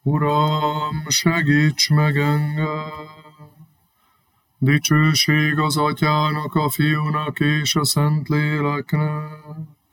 Uram, segíts meg engem! Dicsőség az Atyának, a Fiúnak és a Szentléleknek,